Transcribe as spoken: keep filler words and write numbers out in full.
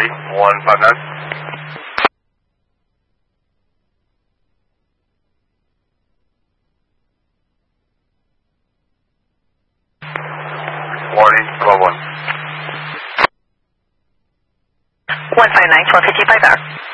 one five nine. Warning, twelve one. one five nine, twelve fifty-five hour.